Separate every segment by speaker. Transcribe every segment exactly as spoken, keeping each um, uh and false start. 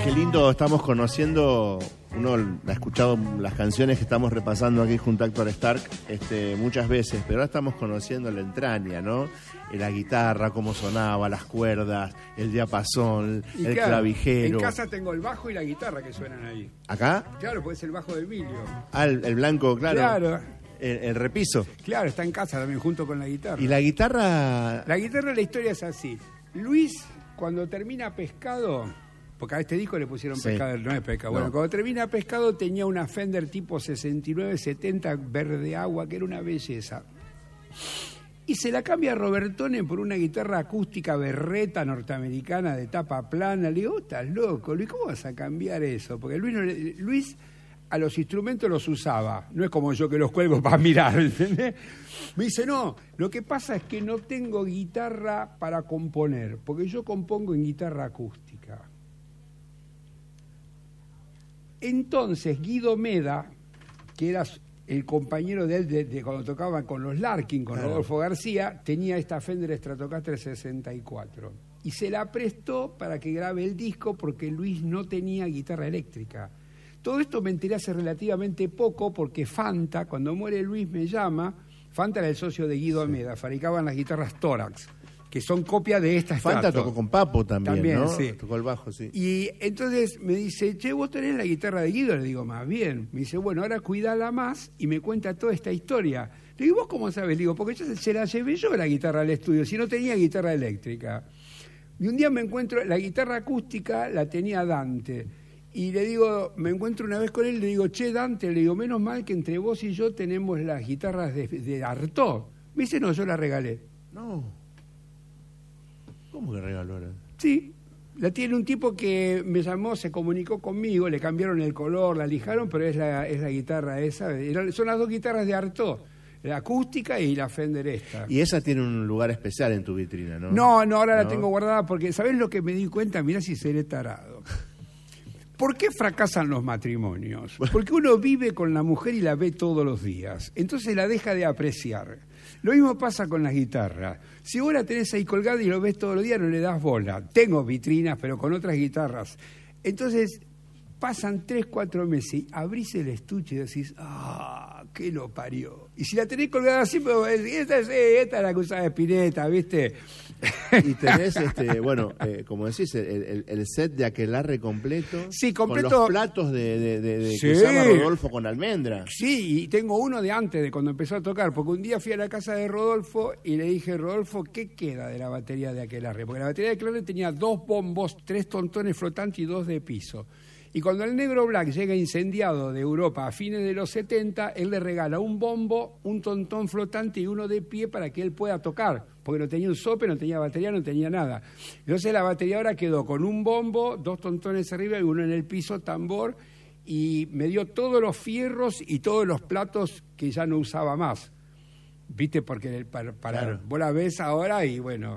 Speaker 1: qué lindo, estamos conociendo, uno ha escuchado las canciones que estamos repasando aquí junto a Héctor Stark este, muchas veces, pero ahora estamos conociendo la entraña, ¿no? La guitarra, cómo sonaba, las cuerdas, el diapasón,
Speaker 2: y
Speaker 1: el
Speaker 2: claro,
Speaker 1: clavijero.
Speaker 2: En casa tengo el bajo y la guitarra que suenan ahí.
Speaker 1: ¿Acá?
Speaker 2: Claro, pues es el bajo de Emilio.
Speaker 1: Ah, el, el blanco, claro.
Speaker 2: Claro.
Speaker 1: El, el repiso.
Speaker 2: Claro, está en casa también junto con la guitarra.
Speaker 1: ¿Y la guitarra?
Speaker 2: La guitarra, la historia es así. Luis, cuando termina Pescado, porque a este disco le pusieron
Speaker 1: Sí.
Speaker 2: Pescado, no es Pescado. Bueno,
Speaker 1: No.
Speaker 2: cuando termina Pescado tenía una Fender tipo sesenta y nueve setenta verde agua, que era una belleza. Y se la cambia a Robertone por una guitarra acústica berreta norteamericana de tapa plana. Le digo, estás loco, Luis, ¿cómo vas a cambiar eso? Porque Luis, no le- Luis a los instrumentos los usaba. No es como yo que los cuelgo para mirar, ¿entendés? Me dice, no, lo que pasa es que no tengo guitarra para componer, porque yo compongo en guitarra acústica. Entonces Guido Meda, que era el compañero de él de, de cuando tocaba con los Larkin, con
Speaker 1: Claro.
Speaker 2: Rodolfo García, tenía esta Fender Stratocaster sesenta y cuatro. Y se la prestó para que grabe el disco porque Luis no tenía guitarra eléctrica. Todo esto me enteré hace relativamente poco porque Fanta, cuando muere Luis, me llama. Fanta era el socio de Guido Meda, fabricaban las guitarras Tórax, que son copia de esta
Speaker 1: Fanta
Speaker 2: Strato.
Speaker 1: tocó con Papo también,
Speaker 2: También,
Speaker 1: ¿no?
Speaker 2: sí.
Speaker 1: Tocó el bajo, sí.
Speaker 2: Y entonces me dice, che, ¿vos tenés la guitarra de Guido? Le digo, más bien. Me dice, bueno, ahora cuidala más, y me cuenta toda esta historia. Le digo, ¿vos cómo sabes? Le digo, porque yo se, se la llevé yo la guitarra al estudio, si no tenía guitarra eléctrica. Y un día me encuentro, la guitarra acústica la tenía Dante. Y le digo, me encuentro una vez con él, le digo, che, Dante, le digo, menos mal que entre vos y yo tenemos las guitarras de, de Artaud. Me dice, no, yo la regalé.
Speaker 1: No. ¿Cómo que regaló ahora?
Speaker 2: Sí, la tiene un tipo que me llamó, se comunicó conmigo, le cambiaron el color, la lijaron, pero es la, es la guitarra esa. Era- son las dos guitarras de Artaud, la acústica y la Fender esta.
Speaker 1: Y esa tiene un lugar especial en tu vitrina, ¿no?
Speaker 2: No, no, ahora la
Speaker 1: ¿No?
Speaker 2: tengo guardada porque, ¿sabés lo que me di cuenta? Mirá si seré tarado. ¿Por qué fracasan los matrimonios? Porque uno vive con la mujer y la ve todos los días, entonces la deja de apreciar. Lo mismo pasa con las guitarras. Si vos la tenés ahí colgada y lo ves todos los días, no le das bola. Tengo vitrinas, pero con otras guitarras. Entonces, pasan tres, cuatro meses, y abrís el estuche y decís, ¡ah, qué lo parió! Y si la tenés colgada siempre, vos decís, esta es, esta es la que usaba Spinetta, ¿viste?
Speaker 1: Y tenés, este, bueno, eh, como decís, el, el- el set de aquelarre completo.
Speaker 2: Sí,
Speaker 1: Con
Speaker 2: completo.
Speaker 1: los platos de, de, de- de
Speaker 2: Sí.
Speaker 1: que usaba Rodolfo con almendra.
Speaker 2: Sí, y tengo uno de antes, de cuando empezó a tocar, porque un día fui a la casa de Rodolfo y le dije, Rodolfo, ¿qué queda de la batería de aquelarre? Porque la batería de aquelarre tenía dos bombos, tres tontones flotantes y dos de piso. Y cuando el Negro Black llega incendiado de Europa a fines de los setenta, él le regala un bombo, un tontón flotante y uno de pie para que él pueda tocar, porque no tenía un sope, no tenía batería, no tenía nada. Entonces la batería ahora quedó con un bombo, dos tontones arriba y uno en el piso, tambor, y me dio todos los fierros y todos los platos que ya no usaba más. ¿Viste? Porque para, para
Speaker 1: Claro.
Speaker 2: vos la ves ahora y bueno...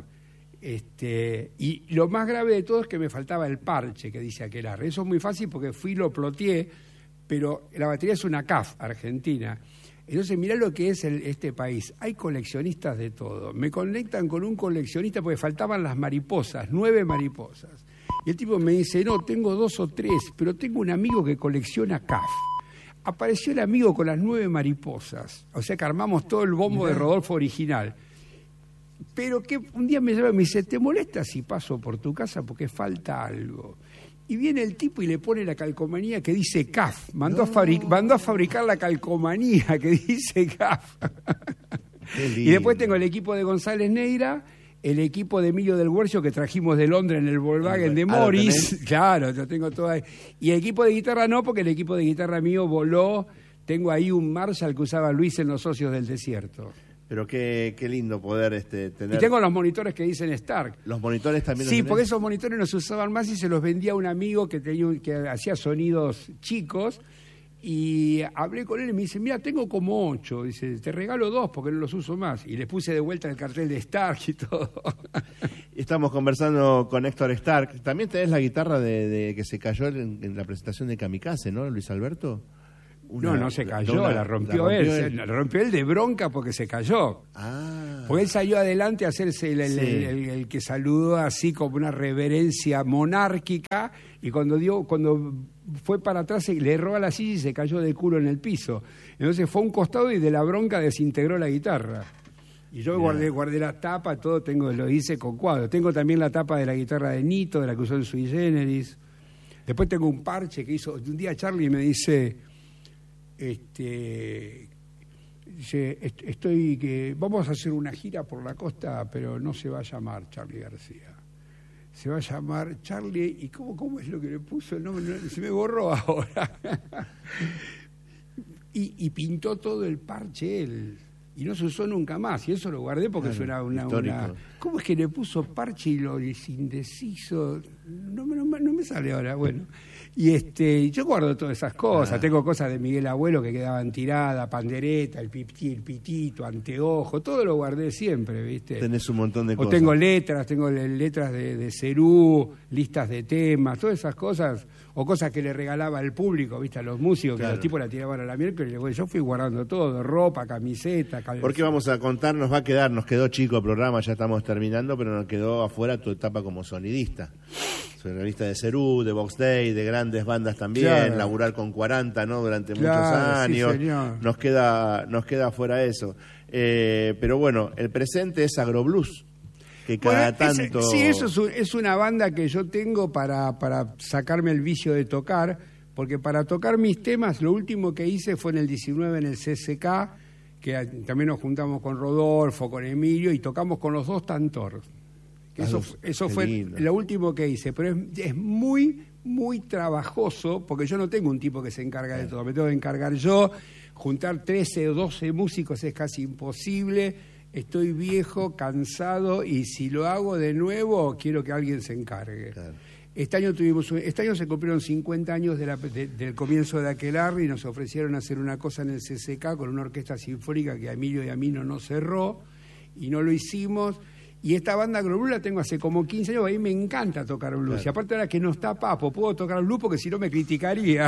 Speaker 2: Este, y lo más grave de todo es que me faltaba el parche que dice aquelarre. Eso es muy fácil porque fui y lo ploteé, pero la batería es una C A F argentina. Entonces mirá lo que es el, este país. Hay coleccionistas de todo. Me conectan con un coleccionista porque faltaban las mariposas, nueve mariposas. Y el tipo me dice, no, tengo dos o tres, pero tengo un amigo que colecciona C A F. Apareció el amigo con las nueve mariposas. O sea que armamos todo el bombo de Rodolfo original. Pero que un día me llama y me dice, ¿te molesta si paso por tu casa porque falta algo? Y viene el tipo y le pone la calcomanía que dice C A F. Mandó, a, fabric- mandó a fabricar la calcomanía que dice C A F.
Speaker 1: Qué lindo.
Speaker 2: Y después tengo el equipo de González Neira, el equipo de Emilio del Huercio que trajimos de Londres en el Volkswagen de
Speaker 1: Ah, ¿lo
Speaker 2: Morris.
Speaker 1: tenés?
Speaker 2: Claro, yo tengo todo ahí. Y el equipo de guitarra no, porque el equipo de guitarra mío voló. Tengo ahí un Marshall que usaba Luis en Los Socios del Desierto.
Speaker 1: Pero qué, qué lindo poder este, tener...
Speaker 2: Y tengo los monitores que dicen Stark.
Speaker 1: Los monitores también.
Speaker 2: Sí,
Speaker 1: los
Speaker 2: porque
Speaker 1: tenés.
Speaker 2: esos monitores no se usaban más y se los vendía a un amigo que, tenía, un- que hacía sonidos chicos. Y hablé con él y me dice, mira, tengo como ocho. Dice, te regalo dos porque no los uso más. Y les puse de vuelta el cartel de Stark y todo.
Speaker 1: Estamos conversando con Héctor Stark. También tenés la guitarra de, de que se cayó en, en la presentación de Kamikaze, ¿no, Luis Alberto? Una-
Speaker 2: no, no se cayó,
Speaker 1: una-
Speaker 2: la rompió,
Speaker 1: la
Speaker 2: él.
Speaker 1: rompió
Speaker 2: Se- La rompió él de bronca porque se cayó.
Speaker 1: Ah.
Speaker 2: Porque él salió adelante a hacerse el, el-
Speaker 1: Sí.
Speaker 2: el- el- el que saludó así como una reverencia monárquica y cuando dio, cuando fue para atrás le erró a la silla y se cayó de culo en el piso. Entonces fue a un costado y de la bronca desintegró la guitarra. Y yo guardé, guardé la tapa, todo tengo, lo hice con cuadros. Tengo también la tapa de la guitarra de Nito, de la que usó en Sui Generis. Después tengo un parche que hizo. Un día Charlie me dice, este, dice, estoy que vamos a hacer una gira por la costa, pero no se va a llamar Charlie García. Se va a llamar Charlie, ¿y cómo, cómo es lo que le puso? No, no, se me borró ahora. y, y pintó todo el parche él. Y no se usó nunca más, y eso lo guardé porque claro, suena una, una... ¿Cómo es que le puso parche y lo indeciso? No, no, no me sale ahora, bueno. Y este, yo guardo todas esas cosas, ah. tengo cosas de Miguel Abuelo que quedaban tiradas, pandereta, el, pipti, el pitito, anteojo, todo lo guardé siempre, ¿viste?
Speaker 1: Tenés un montón de
Speaker 2: o
Speaker 1: cosas.
Speaker 2: O tengo letras, tengo letras de, de Cerú, listas de temas, todas esas cosas, o cosas que le regalaba al público, ¿viste? A los músicos, claro. que los tipos la tiraban a la miércoles, y yo fui guardando todo, ropa, camiseta, calzón.
Speaker 1: Porque vamos a contar, nos va a quedar, nos quedó chico el programa, ya estamos terminando, pero nos quedó afuera tu etapa como sonidista. Sonidista de Cerú, de Box Day, de grandes bandas también, claro. laburar con cuarenta, ¿no? Durante
Speaker 2: claro,
Speaker 1: muchos años.
Speaker 2: Sí, señor.
Speaker 1: Nos queda, nos queda afuera eso. Eh, pero bueno, el presente es Agroblues, que cada bueno, tanto...
Speaker 2: Es, sí, eso es, un, es una banda que yo tengo para, para sacarme el vicio de tocar, porque para tocar mis temas, lo último que hice fue en el diecinueve en el C C K, que también nos juntamos con Rodolfo, con Emilio, y tocamos con los dos Tantor. Eso, eso fue lindo. Lo último que hice, pero es, es muy, muy trabajoso, porque yo no tengo un tipo que se encarga de todo, me tengo que encargar yo, juntar trece o doce músicos es casi imposible, estoy viejo, cansado, y si lo hago de nuevo, quiero que alguien se encargue. Claro. Este año tuvimos, este año se cumplieron cincuenta años de la, de, del comienzo de Aquelarre y nos ofrecieron hacer una cosa en el C C K con una orquesta sinfónica que a Emilio y a mí no nos cerró, y no lo hicimos. Y esta banda Agroblues la tengo hace como quince años, a mí me encanta tocar blues. Claro. Y aparte ahora que no está Papo, puedo tocar blues porque si no me criticaría.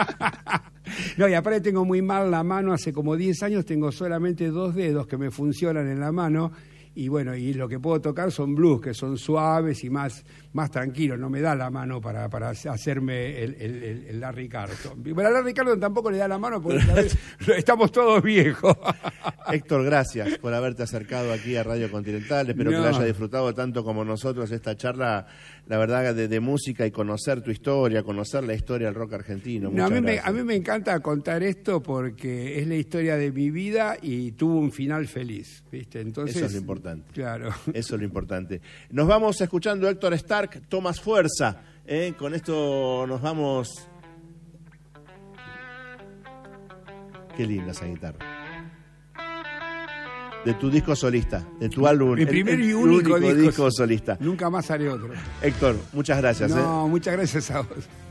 Speaker 2: No, y aparte tengo muy mal la mano, hace como diez años tengo solamente dos dedos que me funcionan en la mano. Y bueno, y lo que puedo tocar son blues, que son suaves y más, más tranquilos. No me da la mano para, para hacerme el, el, el Larry Carlton. Bueno, a Larry Carlton tampoco le da la mano porque vez, estamos todos viejos.
Speaker 1: Héctor, gracias por haberte acercado aquí a Radio Continental. Espero no. que lo haya disfrutado tanto como nosotros esta charla, la verdad, de, de música y conocer tu historia, conocer la historia del rock argentino.
Speaker 2: No, a, mí me, a mí me encanta contar esto porque es la historia de mi vida y tuvo un final feliz, ¿viste? Entonces,
Speaker 1: eso es lo importante.
Speaker 2: Claro.
Speaker 1: Eso es lo importante. Nos vamos escuchando Héctor Stark, Tomas Fuerza. ¿eh? Con esto nos vamos. Qué linda esa guitarra. De tu disco solista, de tu álbum.
Speaker 2: Mi primer el, el, y único,
Speaker 1: único
Speaker 2: disco,
Speaker 1: disco solista.
Speaker 2: Nunca más haré otro.
Speaker 1: Héctor, muchas gracias.
Speaker 2: No,
Speaker 1: ¿eh?
Speaker 2: muchas gracias a vos.